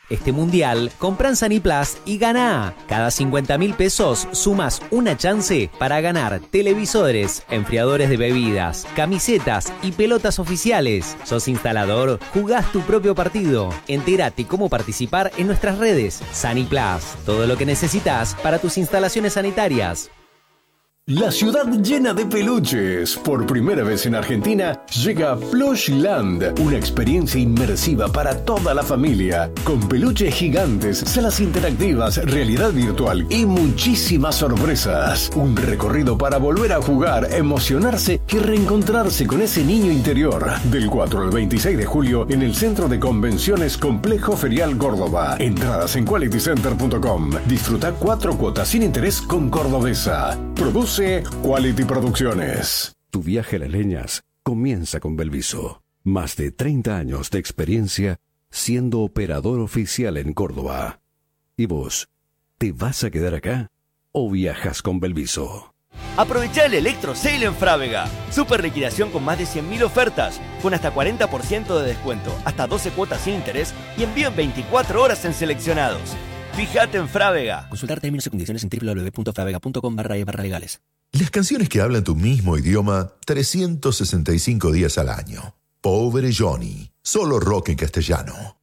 Este mundial, compra en Saniplas y gana. Cada 50.000 pesos sumas una chance para ganar televisores, enfriadores de bebidas, camisetas y pelotas oficiales. ¿Sos instalador? Jugás tu propio partido. Entérate cómo participar en nuestras redes. Saniplas, todo lo que necesitas para tus instalaciones sanitarias. La ciudad llena de peluches. Por primera vez en Argentina llega Plushland, una experiencia inmersiva para toda la familia, con peluches gigantes, salas interactivas, realidad virtual y muchísimas sorpresas. Un recorrido para volver a jugar, emocionarse y reencontrarse con ese niño interior. Del 4 al 26 de julio en el Centro de Convenciones Complejo Ferial Córdoba. Entradas en qualitycenter.com. Disfruta 4 cuotas sin interés con Cordobesa. Produce Quality Producciones. Tu viaje a las leñas comienza con Belviso. Más de 30 años de experiencia siendo operador oficial en Córdoba. ¿Y vos, te vas a quedar acá o viajas con Belviso? Aprovechá el Electro Sale en Frávega. Super liquidación con más de 100.000 ofertas, con hasta 40% de descuento, hasta 12 cuotas sin interés y envío en 24 horas en seleccionados. Fíjate en Frávega. Consultar términos y condiciones en www.fravega.com/legales. Las canciones que hablan tu mismo idioma 365 días al año. Pobre Johnny. Solo rock en castellano.